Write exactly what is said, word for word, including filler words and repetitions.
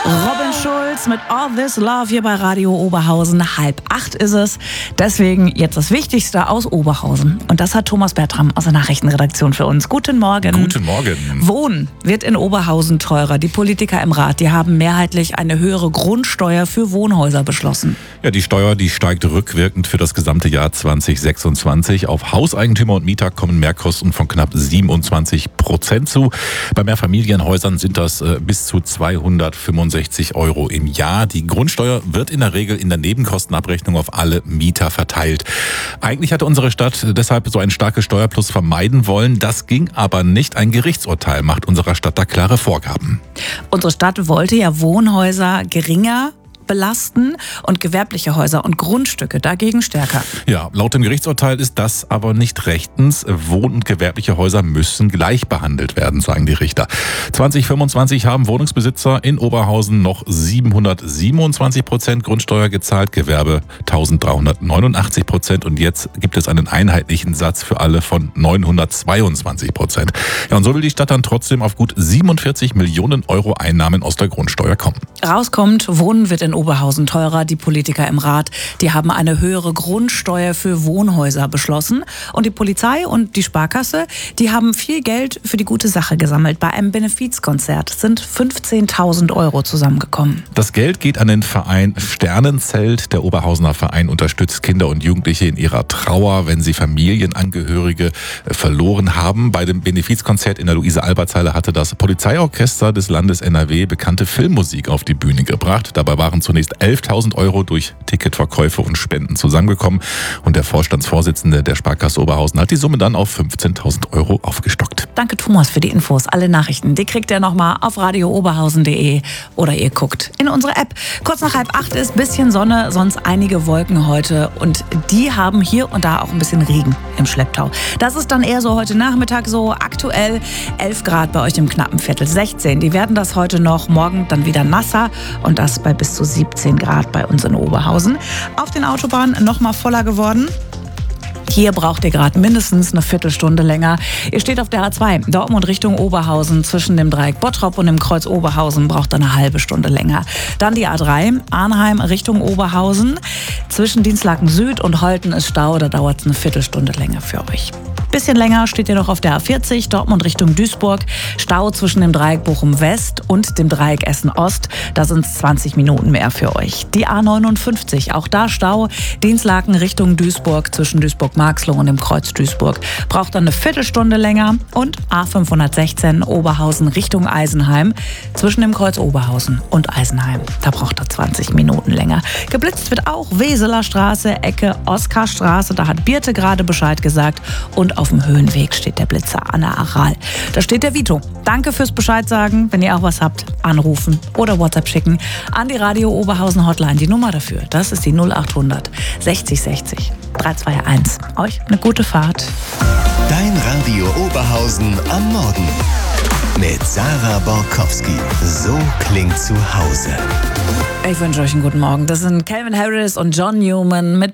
Robin Schulz mit All This Love hier bei Radio Oberhausen. Halb acht ist es. Deswegen jetzt das Wichtigste aus Oberhausen. Und das hat Thomas Bertram aus der Nachrichtenredaktion für uns. Guten Morgen. Guten Morgen. Wohnen wird in Oberhausen teurer. Die Politiker im Rat, die haben mehrheitlich eine höhere Grundsteuer für Wohnhäuser beschlossen. Ja, die Steuer, die steigt rückwirkend für das gesamte Jahr zwanzig sechsundzwanzig. Auf Hauseigentümer und Mieter kommen Mehrkosten von knapp siebenundzwanzig Prozent zu. Bei Mehrfamilienhäusern sind das äh, bis zu zweihundertfünfundsechzig Euro im Jahr. Die Grundsteuer wird in der Regel in der Nebenkostenabrechnung auf alle Mieter verteilt. Eigentlich hatte unsere Stadt deshalb so ein starkes Steuerplus vermeiden wollen. Das ging aber nicht. Ein Gerichtsurteil macht unserer Stadt da klare Vorgaben. Unsere Stadt wollte ja Wohnhäuser geringer belasten und gewerbliche Häuser und Grundstücke dagegen stärker. Ja, laut dem Gerichtsurteil ist das aber nicht rechtens. Wohn- und gewerbliche Häuser müssen gleich behandelt werden, sagen die Richter. zwanzig fünfundzwanzig haben Wohnungsbesitzer in Oberhausen noch siebenhundertsiebenundzwanzig Prozent Grundsteuer gezahlt, Gewerbe eintausenddreihundertneunundachtzig Prozent und jetzt gibt es einen einheitlichen Satz für alle von neunhundertzweiundzwanzig Prozent. Ja, und so will die Stadt dann trotzdem auf gut siebenundvierzig Millionen Euro Einnahmen aus der Grundsteuer kommen. Rauskommt, Wohnen wird in Oberhausen teurer. Die Politiker im Rat, die haben eine höhere Grundsteuer für Wohnhäuser beschlossen. Und die Polizei und die Sparkasse, die haben viel Geld für die gute Sache gesammelt. Bei einem Benefizkonzert sind fünfzehntausend Euro zusammengekommen. Das Geld geht an den Verein Sternenzelt. Der Oberhausener Verein unterstützt Kinder und Jugendliche in ihrer Trauer, wenn sie Familienangehörige verloren haben. Bei dem Benefizkonzert in der Luise-Alberts-Halle hatte das Polizeiorchester des Landes N R W bekannte Filmmusik auf die Bühne gebracht. Dabei waren zunächst elftausend Euro durch Ticketverkäufe und Spenden zusammengekommen. Und der Vorstandsvorsitzende der Sparkasse Oberhausen hat die Summe dann auf fünfzehntausend Euro aufgestockt. Danke Thomas für die Infos. Alle Nachrichten, die kriegt ihr nochmal auf radio oberhausen punkt de oder ihr guckt in unsere App. Kurz nach halb acht ist bisschen Sonne, sonst einige Wolken heute. Und die haben hier und da auch ein bisschen Regen im Schlepptau. Das ist dann eher so heute Nachmittag so. Aktuell elf Grad bei euch im knappen Viertel, sechzehn. Die werden das heute noch, morgen dann wieder nasser und das bei bis zu siebzehn Grad bei uns in Oberhausen. Auf den Autobahnen noch mal voller geworden. Hier braucht ihr gerade mindestens eine Viertelstunde länger. Ihr steht auf der A zwei, Dortmund Richtung Oberhausen. Zwischen dem Dreieck Bottrop und dem Kreuz Oberhausen braucht ihr eine halbe Stunde länger. Dann die A drei, Arnheim Richtung Oberhausen. Zwischen Dinslaken Süd und Holten ist Stau, da dauert es eine Viertelstunde länger für euch. Bisschen länger steht ihr noch auf der A vierzig, Dortmund Richtung Duisburg. Stau zwischen dem Dreieck Bochum West und dem Dreieck Essen Ost. Da sind es zwanzig Minuten mehr für euch. Die A neunundfünfzig, auch da Stau. Dinslaken Richtung Duisburg zwischen Duisburg-Marxloh und dem Kreuz Duisburg. Braucht dann eine Viertelstunde länger. Und A fünfhundertsechzehn Oberhausen Richtung Eisenheim. Zwischen dem Kreuz Oberhausen und Eisenheim. Da braucht er zwanzig Minuten länger. Geblitzt wird auch Weseler Straße, Ecke Oskarstraße. Da hat Birte gerade Bescheid gesagt. Und auf dem Höhenweg steht der Blitzer an der Aral. Da steht der Vito. Danke fürs Bescheid sagen. Wenn ihr auch was habt, anrufen oder WhatsApp schicken an die Radio Oberhausen Hotline. Die Nummer dafür, das ist die null achthundert sechzig sechzig dreihunderteinundzwanzig. Euch eine gute Fahrt. Dein Radio Oberhausen am Morgen. Mit Sarah Borkowski. So klingt zu Hause. Ich wünsche euch einen guten Morgen. Das sind Calvin Harris und John Newman mit